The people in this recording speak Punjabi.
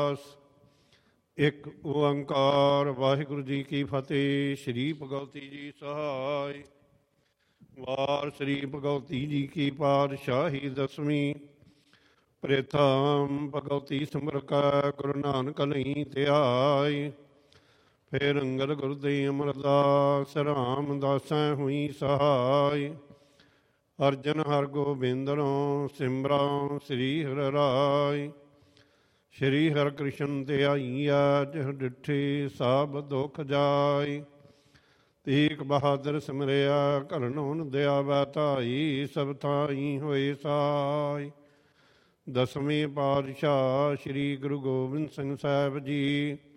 ਰਵਿਦਾਸ। ਇੱਕ ਓੰਕਾਰ। ਵਾਹਿਗੁਰੂ ਜੀ ਕੀ ਫਤਿਹ। ਸ਼੍ਰੀ ਭਗਵਤੀ ਜੀ ਸਹਾਇ। ਵਾਰ ਸ੍ਰੀ ਭਗਵਤੀ ਜੀ ਕੀ ਪਾਤਸ਼ਾਹੀ ਦਸਵੀਂ। ਪ੍ਰਥਮ ਭਗਵਤੀ ਸਿਮਰ ਕੈ ਗੁਰੂ ਨਾਨਕ ਲਈ ਧਿਆਇ। ਫਿਰ ਅੰਗਦ ਗੁਰਦੇ ਅਮਰਦਾਸ ਰਾਮਦਾਸੈ ਹੋਈ ਸਹਾਇ। ਅਰਜਨ ਹਰਗੋਬਿੰਦਨੋ ਸਿਮਰਾਂ ਸ੍ਰੀ ਹਰਿ ਰਾਇ। ਸ਼੍ਰੀ ਹਰਿਕ੍ਰਿਸ਼ਨ ਧਿਆਈਐ ਜਿਹ ਡਿਠੀ ਸਭ ਦੁਖ ਜਾਇ। ਤੀਕ ਬਹਾਦਰ ਸਿਮਰਿਆ ਘਰਨੋਂ ਦਿਆਵੈ ਧਾਈ। ਸਭ ਥਾਈ ਹੋਏ ਸਾਈ। ਦਸਵੇਂ ਪਾਤਸ਼ਾਹ ਸ਼੍ਰੀ ਗੁਰੂ ਗੋਬਿੰਦ ਸਿੰਘ ਸਾਹਿਬ ਜੀ